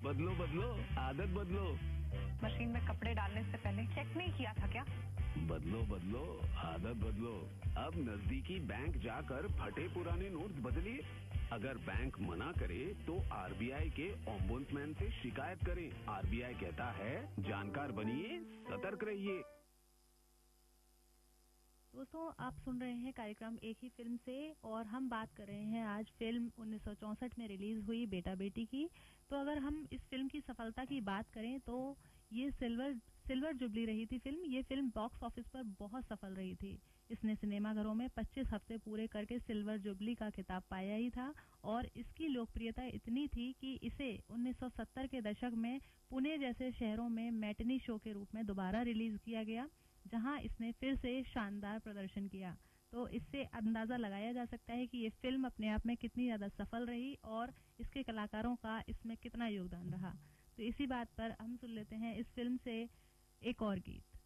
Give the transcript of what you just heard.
बदलो बदलो, आदत बदलो। मशीन में कपड़े डालने से पहले चेक नहीं किया था क्या? बदलो बदलो, आदत बदलो। अब नजदीकी बैंक जाकर फटे पुराने नोट्स बदलिए। अगर बैंक मना करे तो आरबीआई के ओम्बुड्समैन से शिकायत करें। आरबीआई कहता है, जानकार बनिए, सतर्क रहिए। दोस्तों, आप सुन रहे हैं कार्यक्रम एक ही फिल्म से और हम बात कर रहे हैं आज फिल्म 1964 में रिलीज हुई बेटा बेटी की। तो अगर हम इस फिल्म की सफलता की बात करें तो ये सिल्वर जुबली रही थी फिल्म। ये फिल्म बॉक्स ऑफिस पर बहुत सफल रही थी। इसने सिनेमाघरों में 25 हफ्ते पूरे करके सिल्वर जुबली का खिताब पाया ही था और इसकी लोकप्रियता इतनी थी कि इसे 1970 के दशक में पुणे जैसे शहरों में मैटिनी शो के रूप में दोबारा रिलीज किया गया, जहां इसने फिर से शानदार प्रदर्शन किया। तो इससे अंदाजा लगाया जा सकता है कि ये फिल्म अपने आप में कितनी ज्यादा सफल रही और इसके कलाकारों का इसमें कितना योगदान रहा। तो इसी बात पर हम सुन लेते हैं इस फिल्म से एक और गीत।